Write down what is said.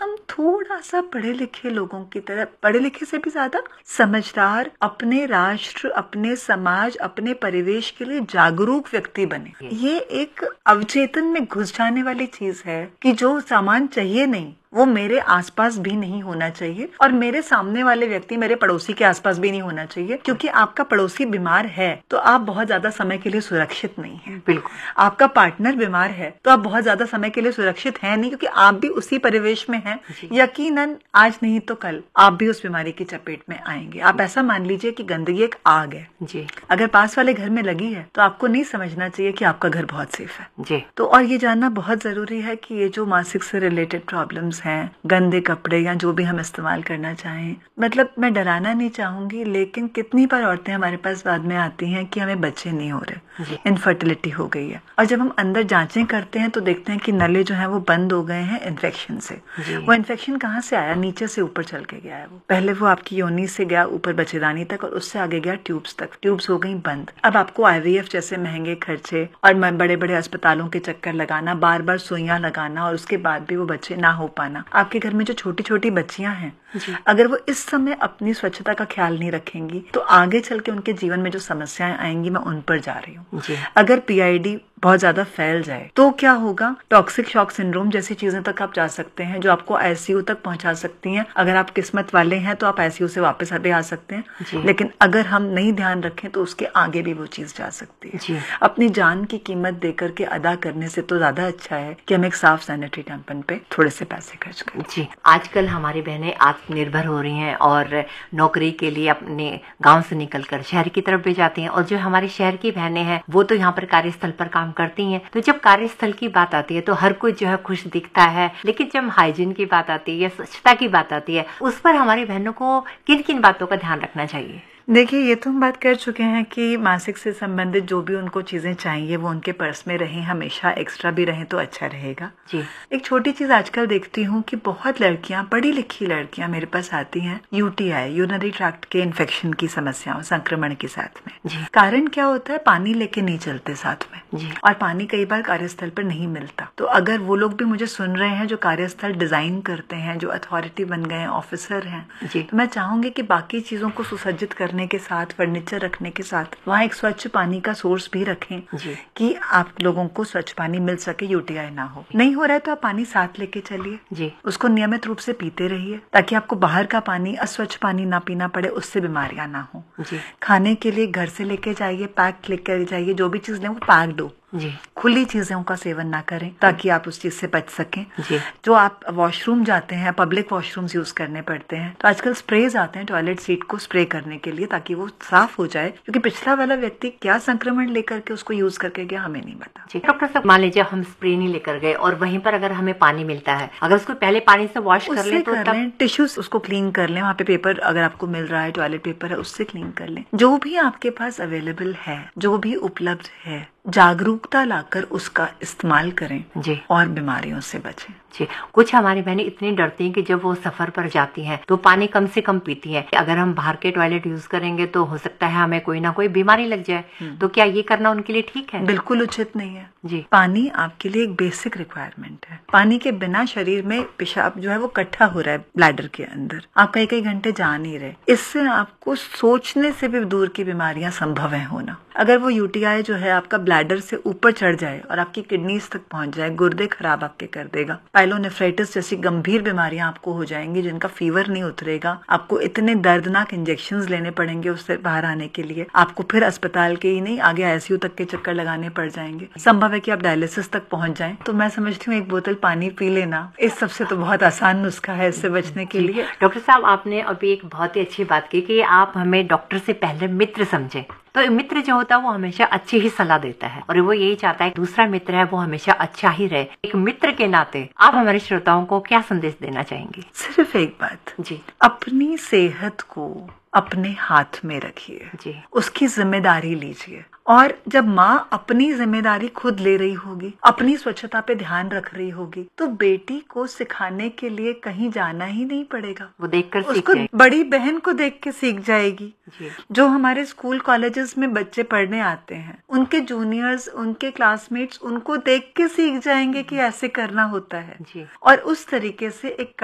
हम थोड़ा सा पढ़े लिखे लोगों की तरह, पढ़े लिखे से भी ज्यादा समझदार, अपने राष्ट्र, अपने समाज, अपने परिवेश के लिए जागरूक व्यक्ति बने। ये एक अवचेतन में घुस जाने वाली चीज है कि जो सामान चाहिए नहीं वो मेरे आसपास भी नहीं होना चाहिए और मेरे सामने वाले व्यक्ति, मेरे पड़ोसी के आसपास भी नहीं होना चाहिए, क्योंकि आपका पड़ोसी बीमार है तो आप बहुत ज्यादा समय के लिए सुरक्षित नहीं है। बिल्कुल। आपका पार्टनर बीमार है तो आप बहुत ज्यादा समय के लिए सुरक्षित है नहीं, क्योंकि आप भी उसी परिवेश में हैं। यकीनन आज नहीं तो कल आप भी उस बीमारी की चपेट में आएंगे। आप ऐसा मान लीजिए कि गंदगी एक आग है जी। अगर पास वाले घर में लगी है तो आपको नहीं समझना चाहिए कि आपका घर बहुत सेफ है जी। तो और ये जानना बहुत जरूरी है कि ये जो मासिक से रिलेटेड प्रॉब्लम्स हैं, गंदे कपड़े या जो भी हम इस्तेमाल करना चाहें, मतलब मैं डराना नहीं चाहूंगी, लेकिन कितनी बार औरतें हमारे पास बाद में आती हैं कि हमें बच्चे नहीं हो रहे, इनफर्टिलिटी हो गई है, और जब हम अंदर जांचें करते हैं तो देखते हैं कि नले जो है वो बंद हो गए हैं इन्फेक्शन से। वो इन्फेक्शन कहाँ से आया? नीचे से ऊपर चल के गया है। वो पहले वो आपकी योनि से गया ऊपर बच्चेदानी तक और उससे आगे गया ट्यूब्स तक। ट्यूब्स हो गई बंद। अब आपको IVF जैसे महंगे खर्चे और बड़े बड़े अस्पतालों के चक्कर लगाना, बार बार सुइयां लगाना और उसके बाद भी वो बच्चे ना हो पाना। आपके घर में जो छोटी छोटी बच्चियां हैं, अगर वो इस समय अपनी स्वच्छता का ख्याल नहीं रखेंगी तो आगे चल के उनके जीवन में जो समस्याएं आएंगी, मैं उन पर जा रही हूँ। अगर PID बहुत ज्यादा फैल जाए तो क्या होगा? टॉक्सिक शॉक सिंड्रोम जैसी चीजें तक आप जा सकते हैं जो आपको ICU तक पहुंचा सकती हैं। अगर आप किस्मत वाले हैं तो आप ICU से वापस भी आ सकते हैं, लेकिन अगर हम नहीं ध्यान रखें तो उसके आगे भी वो चीज जा सकती है। अपनी जान की कीमत देकर के अदा करने से तो ज्यादा अच्छा है कि हम एक साफ सैनिटरी टैंपन पे थोड़े से पैसे खर्च करें। जी। आजकल हमारी बहनें आत्मनिर्भर हो रही हैं और नौकरी के लिए अपने गांव से निकलकर शहर की तरफ भी जाती हैं, और जो हमारी शहर की बहनें हैं वो तो यहाँ पर कार्यस्थल पर काम करती हैं। तो जब कार्यस्थल की बात आती है तो हर कोई जो है खुश दिखता है, लेकिन जब हाइजीन की बात आती है या स्वच्छता की बात आती है, उस पर हमारी बहनों को किन किन बातों का ध्यान रखना चाहिए? देखिए, ये तो हम बात कर चुके हैं कि मासिक से संबंधित जो भी उनको चीजें चाहिए वो उनके पर्स में रहें, हमेशा एक्स्ट्रा भी रहें तो अच्छा रहेगा। जी। एक छोटी चीज आजकल देखती हूँ कि बहुत लड़कियां, पढ़ी लिखी लड़कियां मेरे पास आती हैं UTI, यूरिनरी ट्रैक्ट के इन्फेक्शन की समस्याओं, संक्रमण के साथ में। कारण क्या होता है? पानी लेके नहीं चलते साथ में, और पानी कई बार कार्यस्थल पर नहीं मिलता। तो अगर वो लोग भी मुझे सुन रहे हैं जो कार्यस्थल डिजाइन करते हैं, जो अथॉरिटी बन गए हैं, ऑफिसर हैं, तो मैं चाहूंगी कि बाकी चीजों को सुसज्जित करने के साथ, फर्नीचर रखने के साथ वहाँ एक स्वच्छ पानी का सोर्स भी रखें कि आप लोगों को स्वच्छ पानी मिल सके, UTI ना हो। नहीं हो रहा है तो आप पानी साथ लेके चलिए, उसको नियमित रूप से पीते रहिए ताकि आपको बाहर का पानी, अस्वच्छ पानी ना पीना पड़े, उससे बीमारियां ना हो। खाने के लिए घर से लेके जाइए, पैक्ड लेकर जाइए, जो भी चीज लें वो पैक्ड हो। खुली चीजों का सेवन ना करें ताकि आप उस चीज से बच सकें। जो आप वॉशरूम जाते हैं, पब्लिक वॉशरूम्स यूज करने पड़ते हैं, तो आजकल स्प्रेज आते हैं टॉयलेट सीट को स्प्रे करने के लिए ताकि वो साफ हो जाए, क्योंकि पिछला वाला व्यक्ति क्या संक्रमण लेकर के उसको यूज करके गया हमें नहीं पता। डॉक्टर साहब, मान लीजिए हम स्प्रे नहीं लेकर गए और वहीं पर अगर हमें पानी मिलता है, अगर उसको पहले पानी से वॉश कर लें तो टिश्यूज उसको क्लीन कर लें, वहाँ पे पेपर अगर आपको मिल रहा है, टॉयलेट पेपर है, उससे क्लीन कर लें। जो भी आपके पास अवेलेबल है, जो भी उपलब्ध है, जागरूकता लाकर उसका इस्तेमाल करें और बीमारियों से बचें। जी। कुछ हमारी बहनें इतनी डरती हैं कि जब वो सफर पर जाती हैं तो पानी कम से कम पीती हैं। अगर हम बाहर के टॉयलेट यूज करेंगे तो हो सकता है हमें कोई ना कोई बीमारी लग जाए, तो क्या ये करना उनके लिए ठीक है? बिल्कुल उचित नहीं है। जी। पानी आपके लिए एक बेसिक रिक्वायरमेंट है। पानी के बिना शरीर में पेशाब जो है वो इकट्ठा हो रहा है ब्लैडर के अंदर, आप कई कई घंटे जा नहीं रहे। इससे आपको सोचने से भी दूर की बीमारियां संभव है होना। अगर वो UTI जो है आपका ब्लैडर से ऊपर चढ़ जाए और आपकी किडनीज तक पहुंच जाए, गुर्दे खराब आपके कर देगा। पाइलोनेफ्राइटिस जैसी गंभीर बीमारियां आपको हो जाएंगी जिनका फीवर नहीं उतरेगा। आपको इतने दर्दनाक इंजेक्शंस लेने पड़ेंगे उससे बाहर आने के लिए। आपको फिर अस्पताल के ही नहीं, आगे ICU तक के चक्कर लगाने पड़ जाएंगे। संभव है कि आप डायलिसिस तक पहुंच जाएं। तो मैं समझती हूँ एक बोतल पानी पी लेना इस सबसे तो बहुत आसान नुस्खा है इससे बचने के लिए। डॉक्टर साहब, आपने अभी एक बहुत ही अच्छी बात की कि आप हमें डॉक्टर से पहले मित्र समझें। तो मित्र जो होता है वो हमेशा अच्छी ही सलाह देता है और वो यही चाहता है दूसरा मित्र है वो हमेशा अच्छा ही रहे। एक मित्र के नाते आप हमारे श्रोताओं को क्या संदेश देना चाहेंगे? सिर्फ एक बात जी, अपनी सेहत को अपने हाथ में रखिए जी, उसकी जिम्मेदारी लीजिए। और जब माँ अपनी जिम्मेदारी खुद ले रही होगी, अपनी स्वच्छता पे ध्यान रख रही होगी, तो बेटी को सिखाने के लिए कहीं जाना ही नहीं पड़ेगा। वो देखकर उसको बड़ी बहन को देख के सीख जाएगी। जो हमारे स्कूल कॉलेजेस में बच्चे पढ़ने आते हैं, उनके जूनियर्स, उनके क्लासमेट्स उनको देख के सीख जाएंगे कि ऐसे करना होता है। और उस तरीके से एक